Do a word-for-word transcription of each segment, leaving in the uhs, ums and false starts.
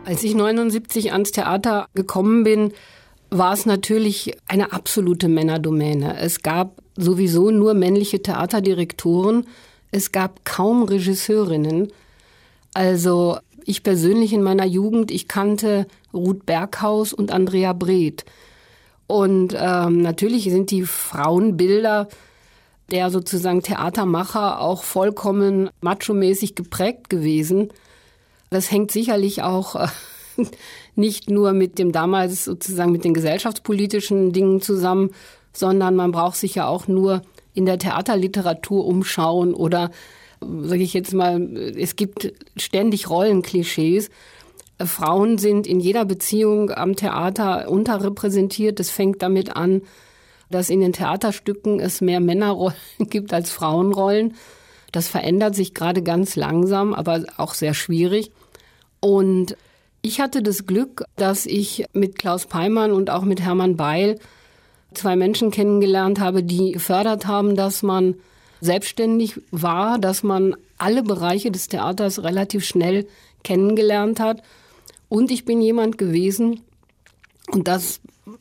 Als ich neunundsiebzig ans Theater gekommen bin, war es natürlich eine absolute Männerdomäne. Es gab sowieso nur männliche Theaterdirektoren. Es gab kaum Regisseurinnen. Also ich persönlich in meiner Jugend, ich kannte Ruth Berghaus und Andrea Breth. Und ähm, natürlich sind die Frauenbilder der sozusagen Theatermacher auch vollkommen machomäßig geprägt gewesen. Das hängt sicherlich auch äh, nicht nur mit dem damals sozusagen mit den gesellschaftspolitischen Dingen zusammen, sondern man braucht sich ja auch nur in der Theaterliteratur umschauen oder, sage ich jetzt mal, es gibt ständig Rollenklischees. Frauen sind in jeder Beziehung am Theater unterrepräsentiert. Das fängt damit an, dass in den Theaterstücken es mehr Männerrollen gibt als Frauenrollen. Das verändert sich gerade ganz langsam, aber auch sehr schwierig. Und ich hatte das Glück, dass ich mit Klaus Peimann und auch mit Hermann Beil zwei Menschen kennengelernt habe, die gefördert haben, dass man selbstständig war, dass man alle Bereiche des Theaters relativ schnell kennengelernt hat. Und ich bin jemand gewesen, und das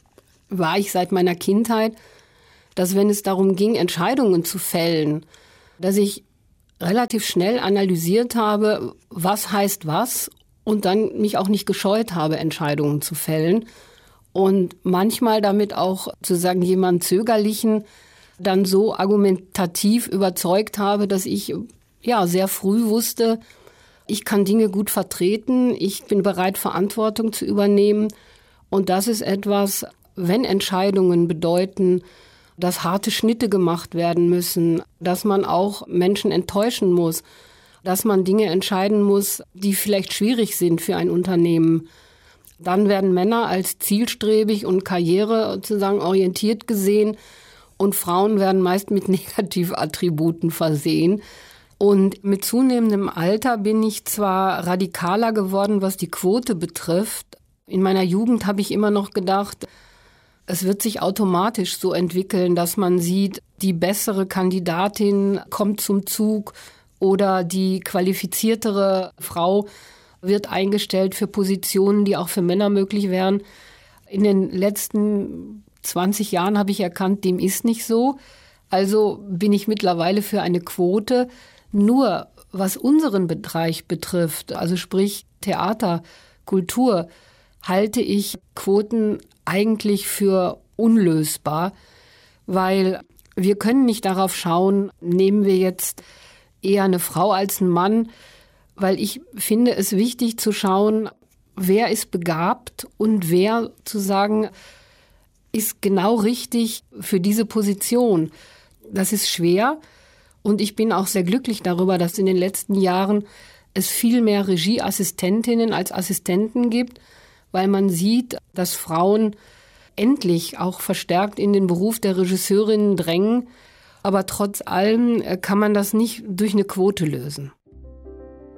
war ich seit meiner Kindheit, dass wenn es darum ging, Entscheidungen zu fällen, dass ich relativ schnell analysiert habe, was heißt was, und dann mich auch nicht gescheut habe, Entscheidungen zu fällen. Und manchmal damit auch sozusagen jemanden Zögerlichen dann so argumentativ überzeugt habe, dass ich ja sehr früh wusste, ich kann Dinge gut vertreten, ich bin bereit, Verantwortung zu übernehmen. Und das ist etwas, wenn Entscheidungen bedeuten, dass harte Schnitte gemacht werden müssen, dass man auch Menschen enttäuschen muss, dass man Dinge entscheiden muss, die vielleicht schwierig sind für ein Unternehmen. Dann werden Männer als zielstrebig und Karriere sozusagen orientiert gesehen und Frauen werden meist mit Negativattributen versehen. Und mit zunehmendem Alter bin ich zwar radikaler geworden, was die Quote betrifft. In meiner Jugend habe ich immer noch gedacht, es wird sich automatisch so entwickeln, dass man sieht, die bessere Kandidatin kommt zum Zug oder die qualifiziertere Frau wird eingestellt für Positionen, die auch für Männer möglich wären. In den letzten zwanzig Jahren habe ich erkannt, dem ist nicht so. Also bin ich mittlerweile für eine Quote. Nur was unseren Bereich betrifft, also sprich Theater, Kultur, halte ich Quoten eigentlich für unlösbar, weil wir können nicht darauf schauen, nehmen wir jetzt eher eine Frau als einen Mann, weil ich finde es wichtig zu schauen, wer ist begabt und wer zu sagen, ist genau richtig für diese Position. Das ist schwer und ich bin auch sehr glücklich darüber, dass in den letzten Jahren es viel mehr Regieassistentinnen als Assistenten gibt, weil man sieht, dass Frauen endlich auch verstärkt in den Beruf der Regisseurinnen drängen. Aber trotz allem kann man das nicht durch eine Quote lösen.